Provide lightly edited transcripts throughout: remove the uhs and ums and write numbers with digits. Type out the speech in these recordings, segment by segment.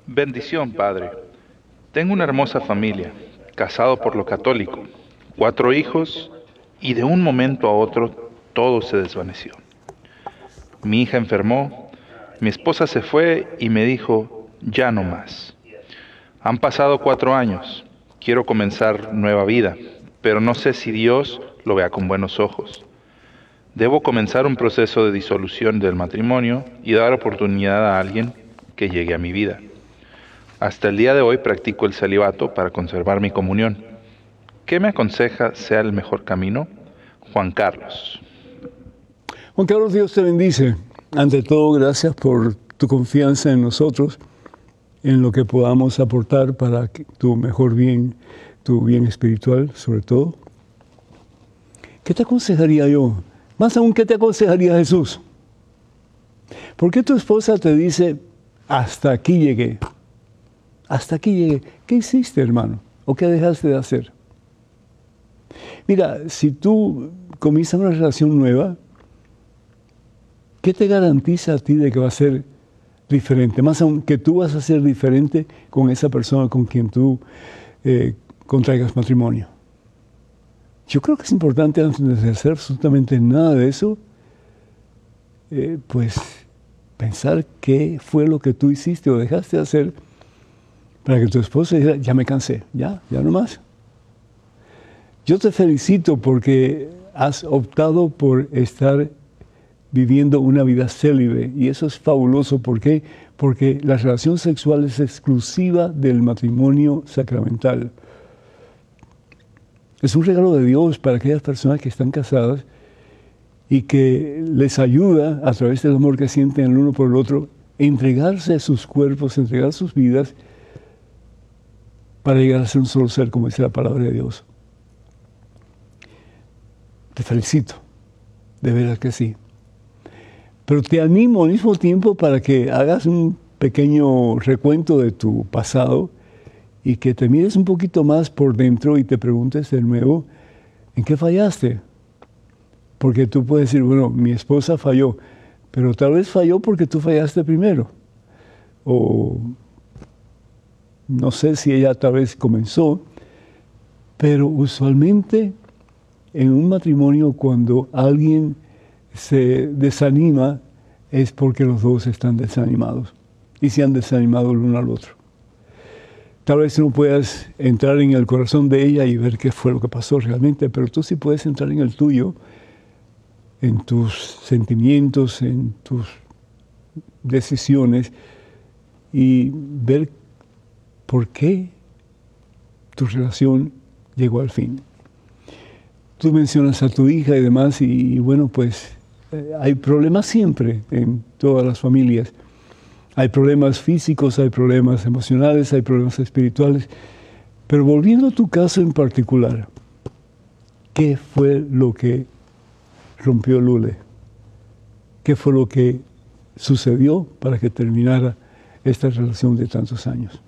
Bendición, Padre. Tengo una hermosa familia, casado por lo católico, 4 hijos, y de un momento a otro todo se desvaneció. Mi hija enfermó, mi esposa se fue y me dijo, ya no más. Han pasado 4 años, quiero comenzar nueva vida, pero no sé si Dios lo vea con buenos ojos. Debo comenzar un proceso de disolución del matrimonio y dar oportunidad a alguien que llegue a mi vida. Hasta el día de hoy practico el celibato para conservar mi comunión. ¿Qué me aconseja sea el mejor camino? Juan Carlos. Juan Carlos, Dios te bendice. Ante todo, gracias por tu confianza en nosotros, en lo que podamos aportar para tu mejor bien, tu bien espiritual, sobre todo. ¿Qué te aconsejaría yo? Más aún, ¿qué te aconsejaría Jesús? ¿Por qué tu esposa te dice, hasta aquí llegué? Hasta aquí llegué. ¿Qué hiciste, hermano? ¿O qué dejaste de hacer? Mira, si tú comienzas una relación nueva, ¿qué te garantiza a ti de que va a ser diferente? Más aún, que tú vas a ser diferente con esa persona con quien tú contraigas matrimonio. Yo creo que es importante, antes de hacer absolutamente nada de eso, pues pensar qué fue lo que tú hiciste o dejaste de hacer para que tu esposa dijera, ya me cansé, ya no más. Yo te felicito porque has optado por estar viviendo una vida célibe, y eso es fabuloso. ¿Por qué? Porque la relación sexual es exclusiva del matrimonio sacramental. Es un regalo de Dios para aquellas personas que están casadas y que les ayuda, a través del amor que sienten el uno por el otro, a entregarse a sus cuerpos, a entregar sus vidas para llegar a ser un solo ser, como dice la palabra de Dios. Te felicito, de veras que sí. Pero te animo al mismo tiempo para que hagas un pequeño recuento de tu pasado y que te mires un poquito más por dentro y te preguntes de nuevo, ¿en qué fallaste? Porque tú puedes decir, bueno, mi esposa falló, pero tal vez falló porque tú fallaste primero. O no sé si ella tal vez comenzó, pero usualmente en un matrimonio, cuando alguien se desanima, es porque los dos están desanimados y se han desanimado el uno al otro. Tal vez no puedas entrar en el corazón de ella y ver qué fue lo que pasó realmente, pero tú sí puedes entrar en el tuyo, en tus sentimientos, en tus decisiones, y ver por qué tu relación llegó al fin. Tú mencionas a tu hija y demás, y bueno, pues hay problemas siempre en todas las familias. Hay problemas físicos, hay problemas emocionales, hay problemas espirituales. Pero volviendo a tu caso en particular, ¿qué fue lo que rompió el hule? ¿Qué fue lo que sucedió para que terminara esta relación de tantos años?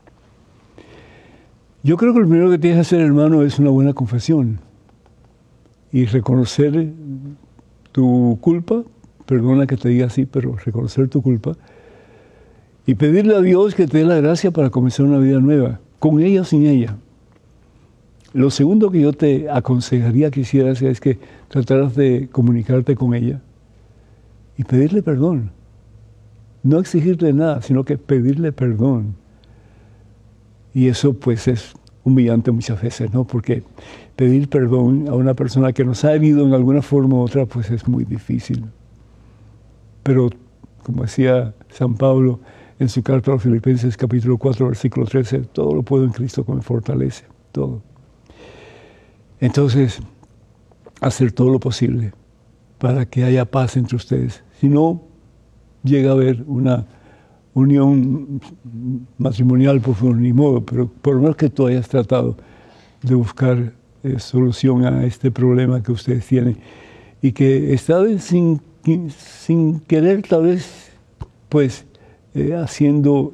Yo creo que lo primero que tienes que hacer, hermano, es una buena confesión y reconocer tu culpa. Perdona que te diga así, pero reconocer tu culpa y pedirle a Dios que te dé la gracia para comenzar una vida nueva, con ella o sin ella. Lo segundo que yo te aconsejaría que hicieras es que trataras de comunicarte con ella y pedirle perdón. No exigirle nada, sino que pedirle perdón. Y eso pues es humillante muchas veces, ¿no? Porque pedir perdón a una persona que nos ha herido en alguna forma u otra, pues es muy difícil. Pero, como decía San Pablo en su carta a los Filipenses, capítulo 4, versículo 13, todo lo puedo en Cristo que me fortalece, todo. Entonces, hacer todo lo posible para que haya paz entre ustedes. Si no llega a haber una unión matrimonial, pues ni modo, pero por lo menos que tú hayas tratado de buscar solución a este problema que ustedes tienen y que esta vez sin querer tal vez, pues haciendo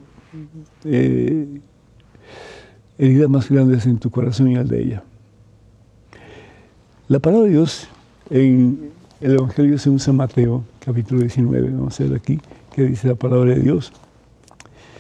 heridas más grandes en tu corazón y el de ella. La palabra de Dios en el Evangelio según San Mateo, capítulo 19, vamos a ver aquí, que dice la palabra de Dios.